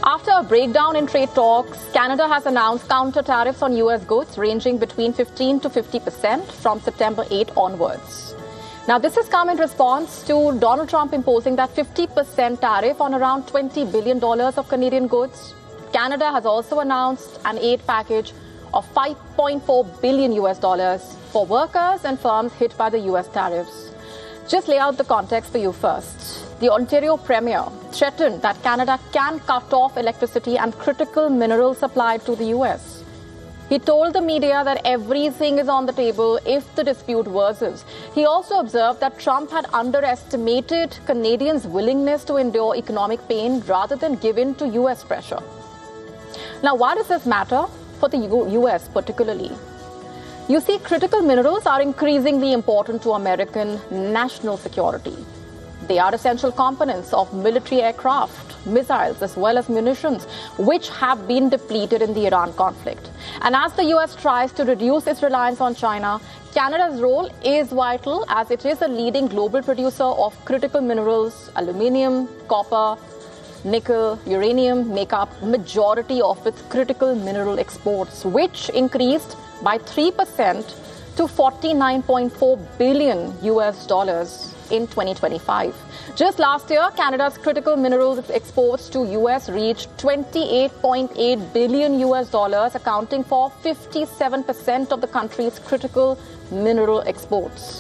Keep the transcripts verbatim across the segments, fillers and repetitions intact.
After a breakdown in trade talks, Canada has announced counter tariffs on U S goods ranging between fifteen to fifty percent from September eighth onwards. Now, this has come in response to Donald Trump imposing that fifty percent tariff on around twenty billion dollars of Canadian goods. Canada has also announced an aid package of five point four billion U S dollars for workers and firms hit by the U S tariffs. Just lay out the context for you first. The Ontario Premier threatened that Canada can cut off electricity and critical minerals supplied to the U S. He told the media that everything is on the table if the dispute worsens. He also observed that Trump had underestimated Canadians' willingness to endure economic pain rather than give in to U S pressure. Now, why does this matter for the U S particularly? You see, critical minerals are increasingly important to American national security. They are essential components of military aircraft, missiles, as well as munitions, which have been depleted in the Iran conflict. And as the U S tries to reduce its reliance on China, Canada's role is vital as it is a leading global producer of critical minerals. Aluminium, copper, nickel, uranium make up majority of its critical mineral exports, which increased by three percent to forty-nine point four billion U S dollars in twenty twenty-five. Just last year, Canada's critical minerals exports to U S reached twenty-eight point eight billion U S dollars, accounting for fifty-seven percent of the country's critical mineral exports.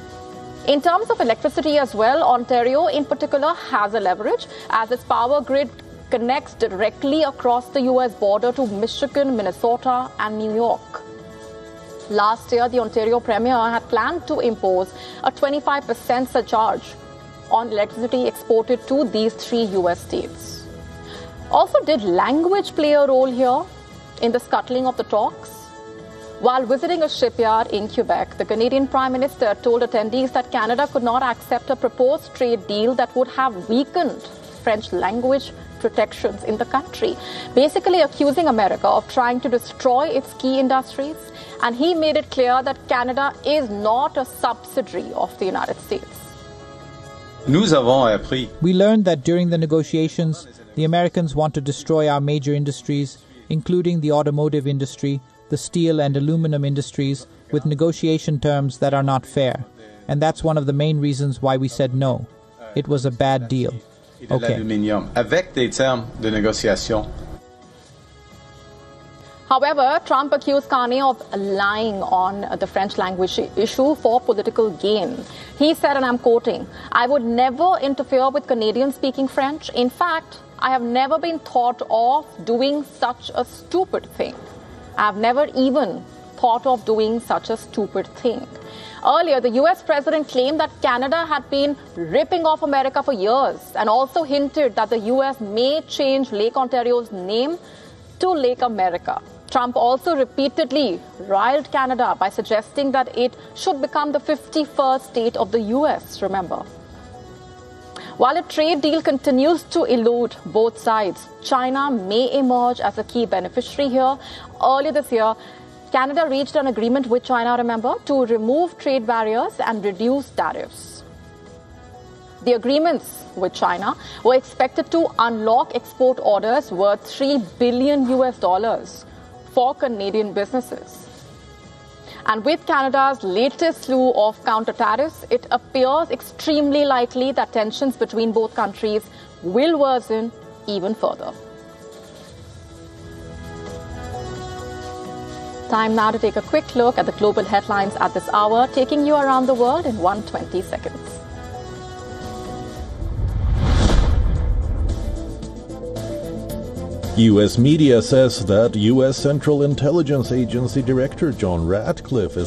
In terms of electricity as well, Ontario in particular has a leverage as its power grid connects directly across the U S border to Michigan, Minnesota, and New York. Last year, the Ontario Premier had planned to impose a twenty-five percent surcharge on electricity exported to these three U S states. Also, did language play a role here in the scuttling of the talks? While visiting a shipyard in Quebec, the Canadian Prime Minister told attendees that Canada could not accept a proposed trade deal that would have weakened French language protections in the country, basically accusing America of trying to destroy its key industries. And he made it clear that Canada is not a subsidiary of the United States. We learned that during the negotiations, the Americans want to destroy our major industries, including the automotive industry, the steel and aluminum industries, with negotiation terms that are not fair. And that's one of the main reasons why we said no. It was a bad deal. Okay. However, Trump accused Carney of lying on the French language issue for political gain. He said, and I'm quoting, "I would never interfere with Canadians speaking French. In fact, I have never been thought of doing such a stupid thing. I have never even thought of doing such a stupid thing." Earlier, the U S president claimed that Canada had been ripping off America for years and also hinted that the U S may change Lake Ontario's name to Lake America. Trump also repeatedly riled Canada by suggesting that it should become the fifty-first state of the U S, remember. While a trade deal continues to elude both sides, China may emerge as a key beneficiary here. Earlier this year, Canada reached an agreement with China, remember, to remove trade barriers and reduce tariffs. The agreements with China were expected to unlock export orders worth three billion U S dollars for Canadian businesses. And with Canada's latest slew of counter tariffs, it appears extremely likely that tensions between both countries will worsen even further. Time now to take a quick look at the global headlines at this hour, taking you around the world in one hundred twenty seconds. U S media says that U S Central Intelligence Agency Director John Ratcliffe is